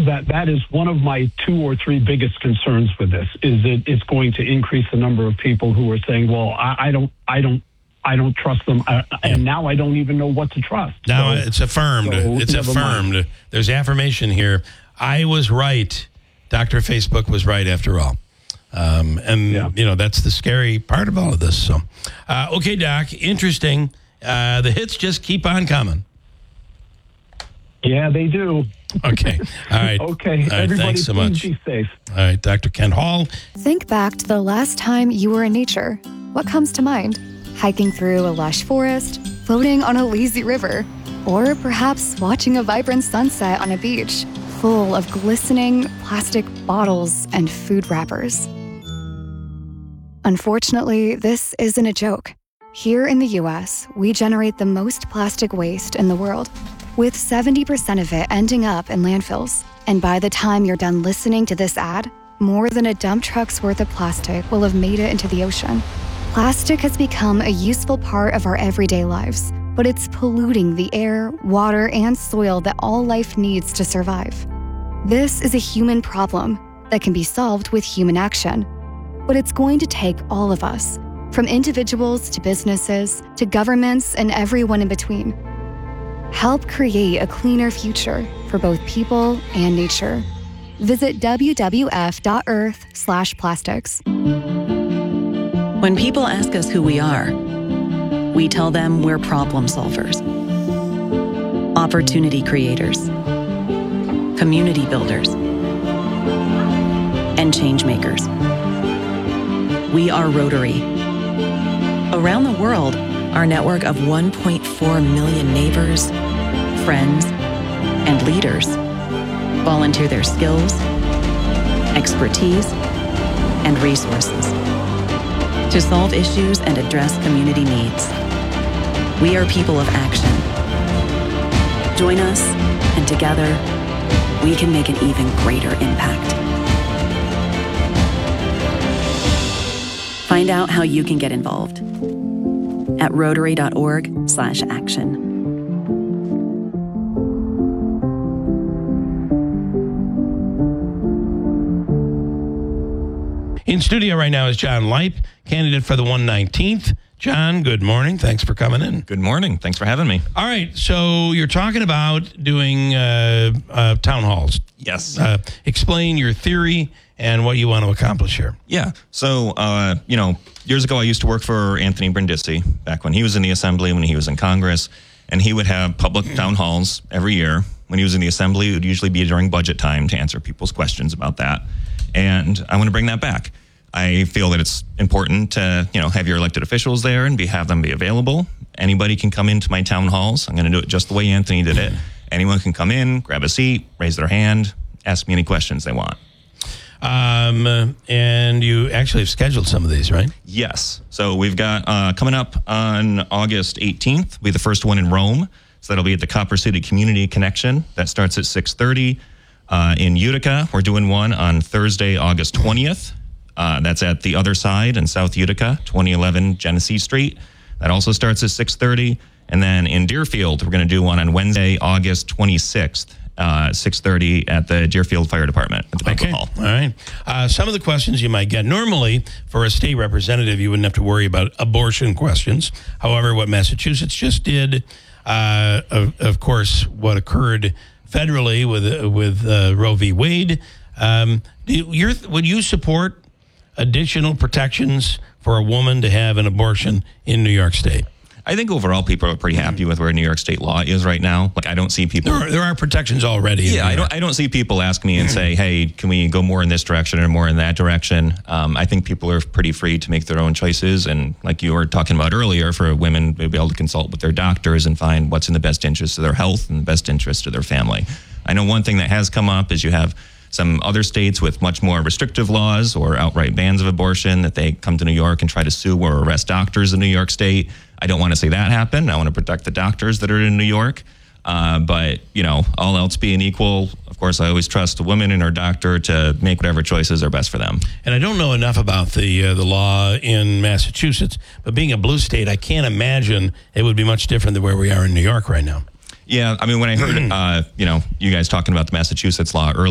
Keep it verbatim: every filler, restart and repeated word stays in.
that that is one of my two or three biggest concerns with this, is that it's going to increase the number of people who are saying, well, I, I don't, I don't, I don't trust them, I, and now I don't even know what to trust. Now so, it's affirmed. So it's affirmed. Mind. There's affirmation here. I was right. Doctor Facebook was right after all. Um, and, yeah. you know, that's the scary part of all of this. So, uh, okay, Doc, interesting. Uh, the hits just keep on coming. Yeah, they do. Okay. All right. Okay. All right. Everybody, thanks so much. Be safe. All right, Doctor Ken Hall. Think back to the last time you were in nature. What comes to mind? Hiking through a lush forest, floating on a lazy river, or perhaps watching a vibrant sunset on a beach full of glistening plastic bottles and food wrappers. Unfortunately, this isn't a joke. Here in the U S, we generate the most plastic waste in the world, with seventy percent of it ending up in landfills. And by the time you're done listening to this ad, more than a dump truck's worth of plastic will have made it into the ocean. Plastic has become a useful part of our everyday lives, but it's polluting the air, water, and soil that all life needs to survive. This is a human problem that can be solved with human action. But it's going to take all of us, from individuals to businesses to governments and everyone in between. Help create a cleaner future for both people and nature. Visit w w f dot earth slash plastics. When people ask us who we are, we tell them we're problem solvers, opportunity creators, community builders, and change makers. We are Rotary. Around the world, our network of one point four million neighbors, friends, and leaders volunteer their skills, expertise, and resources to solve issues and address community needs. We are people of action. Join us, and together, we can make an even greater impact. Find out how you can get involved at rotary.org slash action. In studio right now is John Leip, candidate for the one nineteenth. John, good morning. Thanks for coming in. Good morning. Thanks for having me. All right. So you're talking about doing uh, uh, town halls. Yes. Uh, explain your theory and what you want to accomplish here. Yeah. So, uh, you know, years ago I used to work for Anthony Brindisi, back when he was in the Assembly, when he was in Congress, and he would have public town halls every year. When he was in the Assembly, it would usually be during budget time to answer people's questions about that. And I want to bring that back. I feel that it's important to, you know, have your elected officials there and be have them be available. Anybody can come into my town halls. I'm going to do it just the way Anthony did it. Anyone can come in, grab a seat, raise their hand, ask me any questions they want. Um, and you actually have scheduled some of these, right? Yes. So we've got uh, coming up on August eighteenth, will be the first one in Rome. So that'll be at the Copper City Community Connection. That starts at six thirty. Uh, in Utica, we're doing one on Thursday, August twentieth. Uh, that's at the other side in South Utica, twenty eleven Genesee Street. That also starts at six thirty. And then in Deerfield, we're going to do one on Wednesday, August twenty-sixth, uh, six thirty at the Deerfield Fire Department at the banquet okay. hall. All right. Uh, some of the questions you might get. Normally, for a state representative, you wouldn't have to worry about abortion questions. However, what Massachusetts just did, uh, of, of course, what occurred federally with uh, with uh, Roe v. Wade, um, do you, you're, would you support additional protections for a woman to have an abortion in New York State? I think overall people are pretty happy with where New York State law is right now. Like, I don't see people. There are, there are protections already. Yeah, I don't. I don't see people ask me and say, "Hey, can we go more in this direction or more in that direction?" Um, I think people are pretty free to make their own choices, and like you were talking about earlier, for women to be able to consult with their doctors and find what's in the best interest of their health and the best interest of their family. I know one thing that has come up is you have some other states with much more restrictive laws or outright bans of abortion that they come to New York and try to sue or arrest doctors in New York State. I don't want to see that happen. I want to protect the doctors that are in New York. Uh, but, you know, all else being equal, of course, I always trust a woman and her doctor to make whatever choices are best for them. And I don't know enough about the uh, the law in Massachusetts, but being a blue state, I can't imagine it would be much different than where we are in New York right now. Yeah, I mean, when I heard, uh, you know, you guys talking about the Massachusetts law earlier,